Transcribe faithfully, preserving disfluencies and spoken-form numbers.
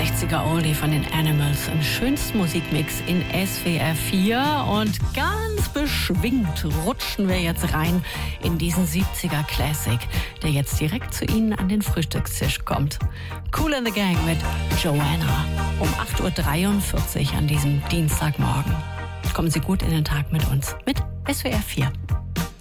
sechziger Oldie von den Animals im schönsten Musikmix in S W R vier. Und ganz beschwingt rutschen wir jetzt rein in diesen siebziger Classic, der jetzt direkt zu Ihnen an den Frühstückstisch kommt. Kool and the Gang mit Joanna um acht Uhr dreiundvierzig an diesem Dienstagmorgen. Kommen Sie gut in den Tag mit uns, mit S W R vier.